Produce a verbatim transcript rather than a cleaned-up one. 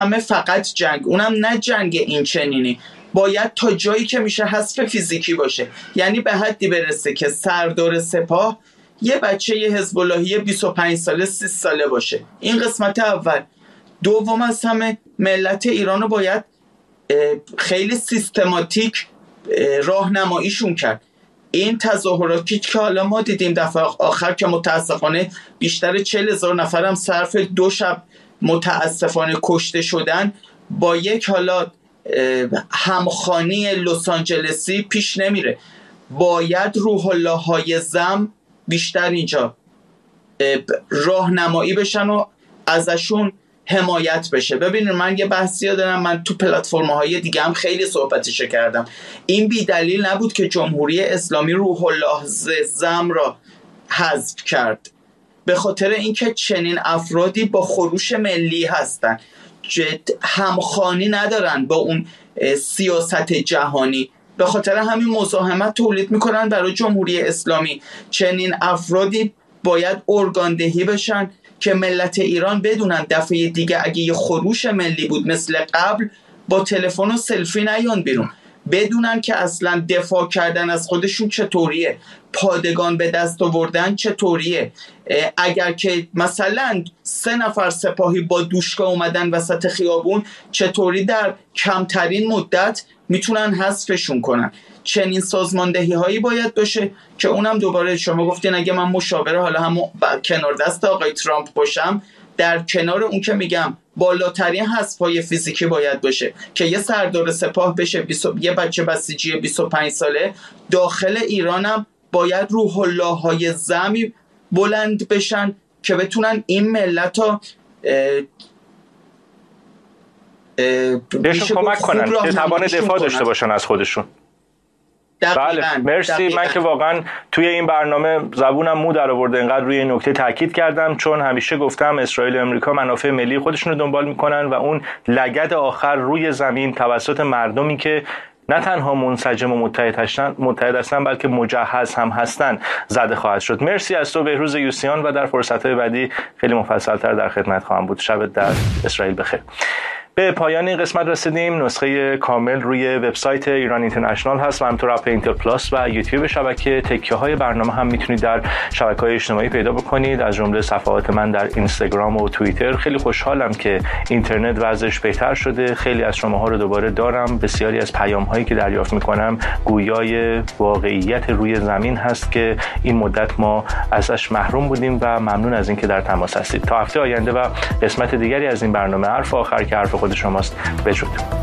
همه فقط جنگ، اونم نه جنگ این چنینی، باید تا جایی که میشه حذف فیزیکی باشه. یعنی به حدی برسه که سردار سپاه یه بچه یه حزب اللهی بیست و پنج ساله سی ساله باشه. این قسمت اول. دوم از همه، ملت ایرانو باید خیلی سیستماتیک راهنماییشون کرد. این تظاهراتی که حالا ما دیدیم دفعه آخر که متاسفانه بیشتر چهل هزار نفرم صرف دو شب متاسفانه کشته شدن، با یک حالا همخوانی لس آنجلسی پیش نمیره. باید روح الله های زم بیشتر اینجا راهنمایی بشن و ازشون حمایت بشه. ببینید من یه بحثی دارم، من تو پلتفرم‌های دیگه هم خیلی صحبتش کردم. این بی دلیل نبود که جمهوری اسلامی روح الله زم را حذف کرد، به خاطر اینکه چنین افرادی با خروش ملی هستن، همخوانی ندارن با اون سیاست جهانی، به خاطر همین مزاحمت تولید میکنن برای جمهوری اسلامی. چنین افرادی باید ارگاندهی بشن که ملت ایران بدونن دفعه دیگه اگه یه خروش ملی بود مثل قبل با تلفن و سلفی نیان بیرون، بدونن که اصلا دفاع کردن از خودشون چطوریه، پادگان به دست آوردن چطوریه. اگر که مثلا سه نفر سپاهی با دوشکا اومدن وسط خیابون، چطوری در کمترین مدت میتونن حذفشون کنن. چنین سازماندهی هایی باید باشه که اونم دوباره شما گفتین اگه من مشاور حالا هم کنار دست آقای ترامپ باشم، در کنار اون که میگم بالاترین حذف‌های فیزیکی باید باشه که یه سردار سپاه بشه، یه بچه بسیجی بیست و پنج ساله داخل ایرانم باید روح الله های زمی بلند بشن که بتونن این ملت ها بهشون کمک کنن که توان دفاع داشته باشن از خودشون. بله مرسی دقیقاً. من که واقعا توی این برنامه زبونم مو در آورده اینقدر روی این نکته تاکید کردم، چون همیشه گفتم اسرائیل و امریکا منافع ملی خودشون رو دنبال میکنن و اون لگد آخر روی زمین توسط مردمی که نه تنها منسجم و متحد هستن متحد هستن بلکه مجهز هم هستن زده خواهد شد. مرسی از تو بهروز یوسیان و در فرصت‌های بعدی خیلی مفصل‌تر در خدمت خواهم بود. شبت در اسرائیل بخیر. به پایان این قسمت رسیدیم. نسخه کامل روی وبسایت ایران اینترنشنال هست و همینطور اپ اینتر پلاس و یوتیوب شبکه. تکیه های برنامه هم میتونید در شبکه‌های اجتماعی پیدا بکنید، از جمله صفحات من در اینستاگرام و توییتر. خیلی خوشحالم که اینترنت وضعش بهتر شده. خیلی از شماها رو دوباره دارم. بسیاری از پیام هایی که دریافت میکنم گویای واقعیت روی زمین هست که این مدت ما ازش محروم بودیم و ممنون از اینکه در تماس هستید. تا هفته آینده و قسمت دیگری از این برنامه حرف آخر که حرف خود شماست. بدرود.